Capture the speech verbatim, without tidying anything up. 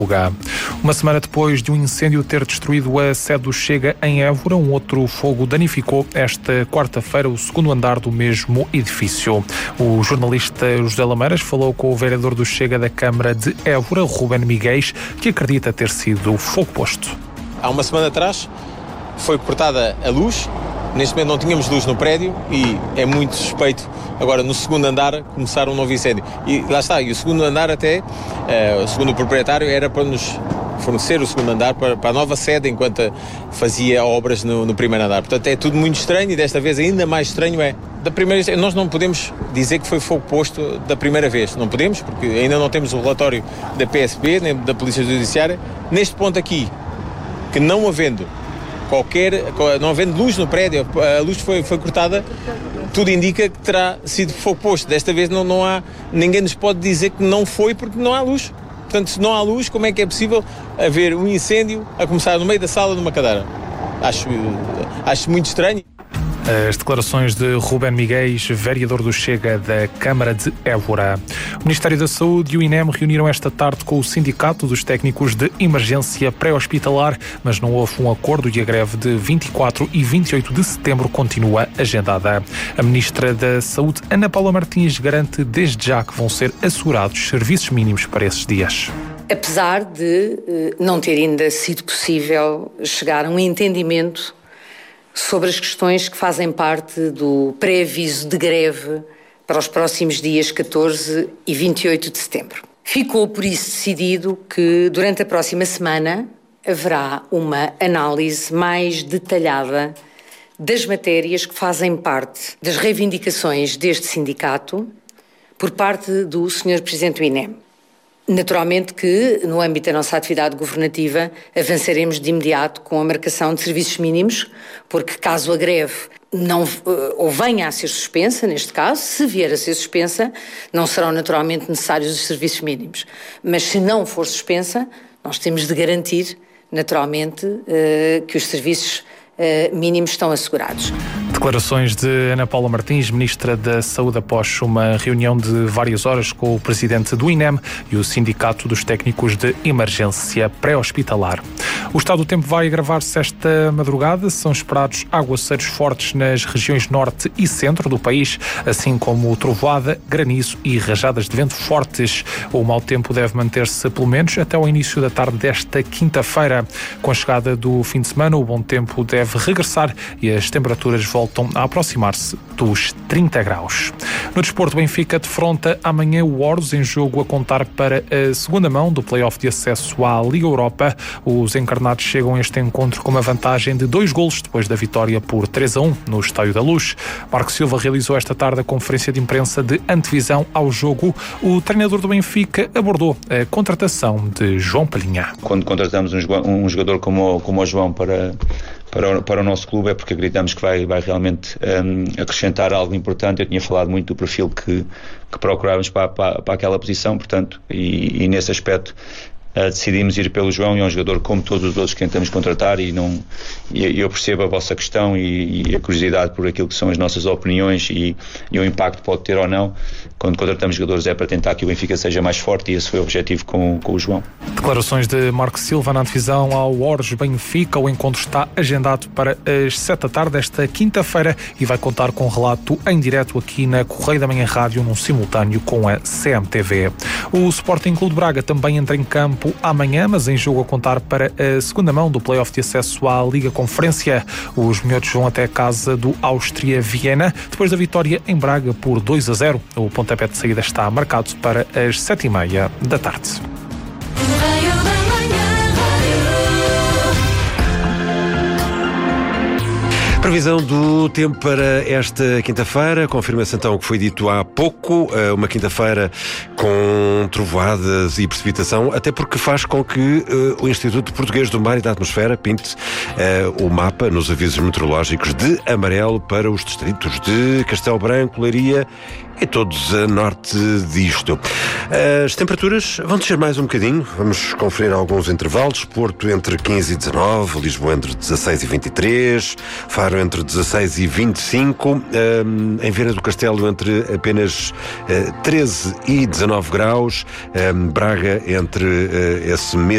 Uma semana depois de um incêndio ter destruído a sede do Chega em Évora, um outro fogo danificou esta quarta-feira o segundo andar do mesmo edifício. O jornalista José Lameiras falou com o vereador do Chega da Câmara de Évora, Ruben Miguéis, que acredita ter sido fogo posto. Há uma semana atrás foi cortada a luz. Neste momento não tínhamos luz no prédio e é muito suspeito agora no segundo andar começar um novo incêndio. E lá está, e o segundo andar até, uh, segundo o proprietário, era para nos fornecer o segundo andar para, para a nova sede enquanto fazia obras no, no primeiro andar. Portanto é tudo muito estranho e desta vez ainda mais estranho é, da primeira vez, nós não podemos dizer que foi fogo posto da primeira vez, não podemos, porque ainda não temos o relatório da P S P, nem da Polícia Judiciária. Neste ponto aqui, que não havendo qualquer, não havendo luz no prédio, a luz foi, foi cortada, tudo indica que terá sido fogo posto. Desta vez não, não há, ninguém nos pode dizer que não foi porque não há luz. Portanto, se não há luz, como é que é possível haver um incêndio a começar no meio da sala numa cadeira? Acho, acho muito estranho. As declarações de Ruben Miguéis, vereador do Chega da Câmara de Évora. O Ministério da Saúde e o INEM reuniram esta tarde com o Sindicato dos Técnicos de Emergência Pré-Hospitalar, mas não houve um acordo e a greve de vinte e quatro e vinte e oito de setembro continua agendada. A Ministra da Saúde, Ana Paula Martins, garante desde já que vão ser assegurados serviços mínimos para esses dias. Apesar de eh, não ter ainda sido possível chegar a um entendimento sobre as questões que fazem parte do pré-aviso de greve para os próximos dias catorze e vinte e oito de setembro. Ficou por isso decidido que durante a próxima semana haverá uma análise mais detalhada das matérias que fazem parte das reivindicações deste sindicato por parte do senhor Presidente do INEM. Naturalmente que, no âmbito da nossa atividade governativa, avançaremos de imediato com a marcação de serviços mínimos, porque caso a greve não, ou venha a ser suspensa, neste caso, se vier a ser suspensa, não serão naturalmente necessários os serviços mínimos. Mas se não for suspensa, nós temos de garantir, naturalmente, que os serviços mínimos estão assegurados. Declarações de Ana Paula Martins, Ministra da Saúde, após uma reunião de várias horas com o Presidente do INEM e o Sindicato dos Técnicos de Emergência Pré-Hospitalar. O estado do tempo vai agravar-se esta madrugada. São esperados aguaceiros fortes nas regiões norte e centro do país, assim como trovoada, granizo e rajadas de vento fortes. O mau tempo deve manter-se pelo menos até ao início da tarde desta quinta-feira. Com a chegada do fim de semana, o bom tempo deve regressar e as temperaturas voltam a aproximar-se dos trinta graus. No desporto, Benfica defronta amanhã o Ordos em jogo a contar para a segunda mão do play-off de acesso à Liga Europa. Os encarnados chegam a este encontro com uma vantagem de dois golos depois da vitória por três a um no Estádio da Luz. Marco Silva realizou esta tarde a conferência de imprensa de antevisão ao jogo. O treinador do Benfica abordou a contratação de João Palhinha. Quando contratamos um jogador como, como o João para... Para o, para o nosso clube é porque acreditamos que vai, vai realmente um, acrescentar algo importante. Eu tinha falado muito do perfil que, que procurávamos para, para, para aquela posição, portanto, e, e nesse aspecto uh, decidimos ir pelo João, e é um jogador como todos os outros que tentamos contratar, e, não, e eu percebo a vossa questão e, e a curiosidade por aquilo que são as nossas opiniões e, e o impacto que pode ter ou não. Quando contratamos jogadores é para tentar que o Benfica seja mais forte, e esse foi o objetivo com, com o João. Declarações de Marco Silva na antevisão ao Ordos Benfica. O encontro está agendado para as sete da tarde desta quinta-feira e vai contar com um relato em direto aqui na Correio da Manhã Rádio, num simultâneo com a C M T V. O Sporting Clube de Braga também entra em campo amanhã, mas em jogo a contar para a segunda mão do play-off de acesso à Liga Conferência. Os minhotos vão até a casa do Áustria Viena, depois da vitória em Braga por dois a zero. O pontapé de saída está marcado para as sete e meia da tarde. Previsão do tempo para esta quinta-feira, confirma-se então o que foi dito há pouco, uma quinta-feira com trovoadas e precipitação, até porque faz com que uh, o Instituto Português do Mar e da Atmosfera pinte uh, o mapa nos avisos meteorológicos de amarelo para os distritos de Castelo Branco, Leiria e todos a norte disto. As temperaturas vão descer mais um bocadinho, vamos conferir alguns intervalos. Porto entre quinze e dezanove, Lisboa entre dezasseis e vinte e três, Faro entre dezasseis e vinte e cinco, um, em Viana do Castelo entre apenas uh, treze e dezanove graus, um, Braga entre uh, esse mesmo